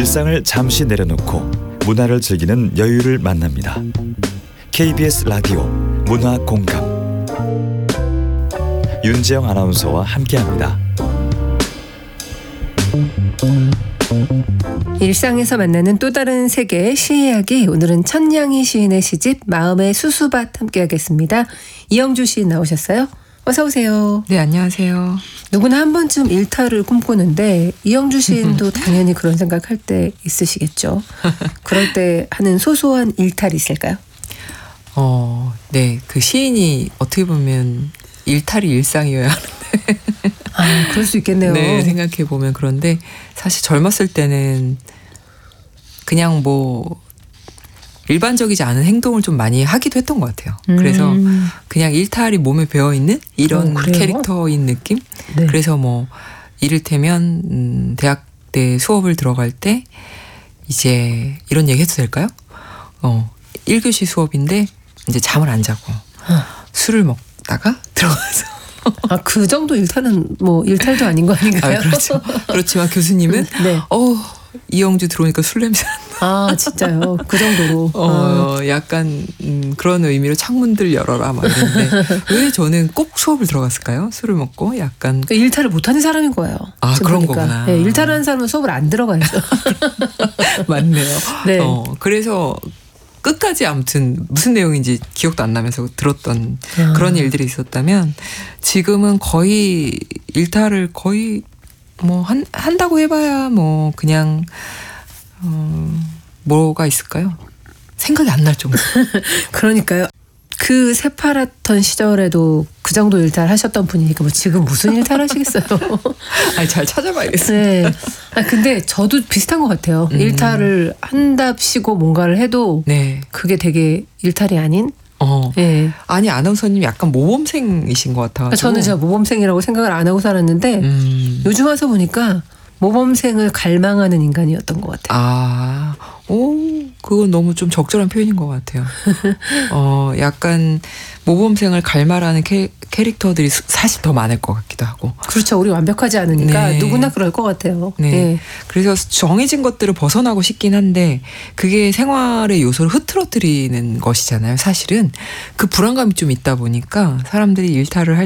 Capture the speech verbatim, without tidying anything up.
일상을 잠시 내려놓고 문화를 즐기는 여유를 만납니다. 케이비에스 라디오 문화공감 윤재영 아나운서와 함께합니다. 일상에서 만나는 또 다른 세계 시이야기, 오늘은 천냥이 시인의 시집 마음의 수수밭 함께하겠습니다. 이영주 시인 나오셨어요? 어서 오세요. 네, 안녕하세요. 누구나 한 번쯤 일탈을 꿈꾸는데 이영주 시인도 당연히 그런 생각할 때 있으시겠죠. 그럴 때 하는 소소한 일탈이 있을까요? 어, 네, 그 시인이 어떻게 보면 일탈이 일상이어야 하는데. 아, 그럴 수 있겠네요. 네, 생각해 보면. 그런데 사실 젊었을 때는 그냥 뭐 일반적이지 않은 행동을 좀 많이 하기도 했던 것 같아요. 음. 그래서 그냥 일탈이 몸에 배어있는 이런 어, 캐릭터인 느낌? 네. 그래서 뭐 이를테면 음, 대학 때 수업을 들어갈 때 이제 이런 얘기 해도 될까요? 어, 일 교시 수업인데 이제 잠을 안 자고 어. 술을 먹다가 들어가서 아, 그 정도 일탈은 뭐 일탈도 아닌 거 아닌가요? 아, 그렇죠. 그렇지만 교수님은 네. 어, 이영주 들어오니까 술 냄새 난다. 아, 진짜요? 그 정도로. 어, 아. 약간 음, 그런 의미로 창문들 열어라 막 이런데 왜 저는 꼭 수업을 들어갔을까요? 술을 먹고 약간 그러니까 일탈을 못하는 사람인 거예요. 아, 지금 그런 보니까. 거구나. 네, 일탈하는 사람은 수업을 안 들어가야죠. 맞네요. 네. 어, 그래서 끝까지 아무튼 무슨 내용인지 기억도 안 나면서 들었던 아. 그런 일들이 있었다면 지금은 거의 일탈을 거의 뭐 한, 한다고 해봐야 뭐 그냥 어, 뭐가 있을까요? 생각이 안 날 정도. 그러니까요. 그 새파랗던 시절에도 그 정도 일탈 하셨던 분이니까 뭐 지금 무슨 일탈 하시겠어요. 아니, 잘 찾아봐야겠어요. 네. 아, 근데 저도 비슷한 것 같아요. 음. 일탈을 한답시고 뭔가를 해도 네. 그게 되게 일탈이 아닌. 어. 네. 아니, 아나운서님 약간 모범생이신 것 같아가지고. 저는 제가 모범생이라고 생각을 안 하고 살았는데 음. 요즘 와서 보니까 모범생을 갈망하는 인간이었던 것 같아요. 아, 오, 그건 너무 좀 적절한 표현인 것 같아요. 어, 약간 모범생을 갈망하는 캐, 캐릭터들이 수, 사실 더 많을 것 같기도 하고. 그렇죠. 우리 완벽하지 않으니까 네. 누구나 그럴 것 같아요. 네. 네. 그래서 정해진 것들을 벗어나고 싶긴 한데 그게 생활의 요소를 흐트러뜨리는 것이잖아요. 사실은 그 불안감이 좀 있다 보니까 사람들이 일탈을 할